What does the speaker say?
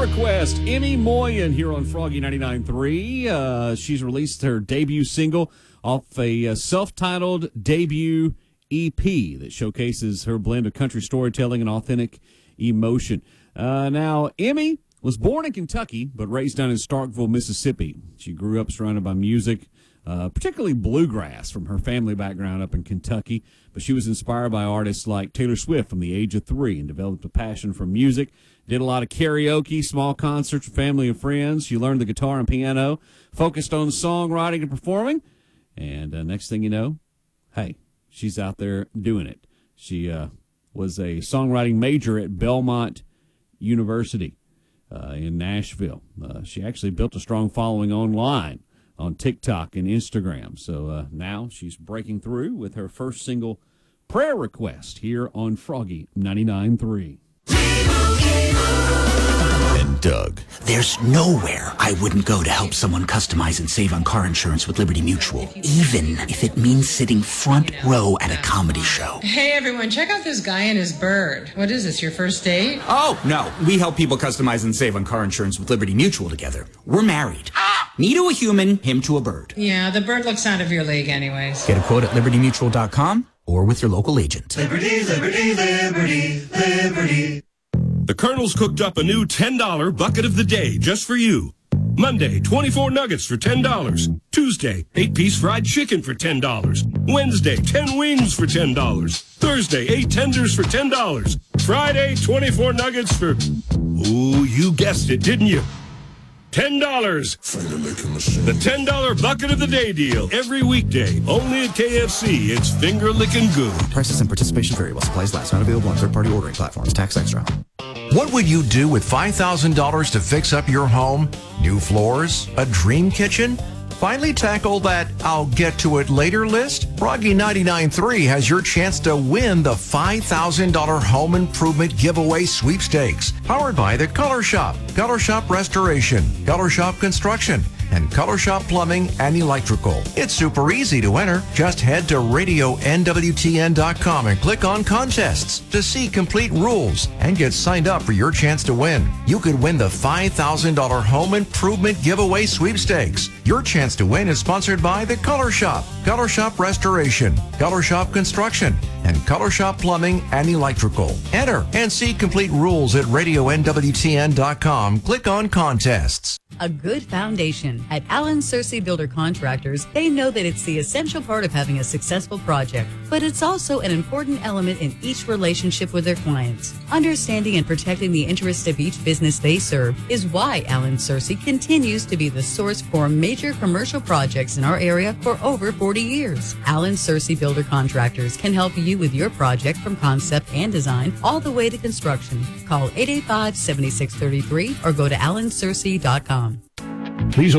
request, Emmy Moyen here on Froggy 99.3. She's released her debut single off a self-titled debut EP that showcases her blend of country storytelling and authentic emotion. Now, Emmy was born in Kentucky but raised down in Starkville, Mississippi. She grew up surrounded by music, particularly bluegrass from her family background up in Kentucky, but she was inspired by artists like Taylor Swift from the age of 3 and developed a passion for music. Did a lot of karaoke, small concerts with family and friends. She learned the guitar and piano, focused on songwriting and performing, and next thing you know, hey, she's out there doing it. She was a songwriting major at Belmont University in Nashville. She actually built a strong following online on TikTok and Instagram. So now she's breaking through with her first single, Prayer Request, here on Froggy 99.3. And Doug. There's nowhere I wouldn't go to help someone customize and save on car insurance with Liberty Mutual, even if it means sitting front row at a comedy show. Hey, everyone, check out this guy and his bird. What is this, your first date? Oh, no. We help people customize and save on car insurance with Liberty Mutual together. We're married. Me to a human, him to a bird. Yeah, the bird looks out of your league anyways. Get a quote at libertymutual.com or with your local agent. Liberty, liberty, liberty, liberty. The Colonel's cooked up a new $10 bucket of the day just for you. Monday, 24 nuggets for $10. Tuesday, 8-piece fried chicken for $10. Wednesday, 10 wings for $10. Thursday, 8 tenders for $10. Friday, 24 nuggets for... Ooh, you guessed it, didn't you? $10. The $10 bucket of the day deal. Every weekday. Only at KFC. It's finger licking good. Prices and participation vary while supplies last. Not available on third-party ordering platforms. Tax extra. What would you do with $5,000 to fix up your home? New floors? A dream kitchen? Finally tackle that I'll get to it later list? Froggy 99.3 has your chance to win the $5,000 home improvement giveaway sweepstakes. Powered by the Color Shop, Color Shop Restoration, Color Shop Construction, and Color Shop Plumbing and Electrical. It's super easy to enter. Just head to RadioNWTN.com and click on Contests to see complete rules and get signed up for your chance to win. You could win the $5,000 Home Improvement Giveaway Sweepstakes. Your chance to win is sponsored by the Color Shop, Color Shop Restoration, Color Shop Construction, and Color Shop Plumbing and Electrical. Enter and see complete rules at RadioNWTN.com. Click on Contests. A good foundation. At Allen Searcy Builder Contractors, they know that it's the essential part of having a successful project, but it's also an important element in each relationship with their clients. Understanding and protecting the interests of each business they serve is why Allen Searcy continues to be the source for major commercial projects in our area for over 40 years. Allen Searcy Builder Contractors can help you with your project from concept and design all the way to construction. Call 885-7633 or go to allensearcy.com.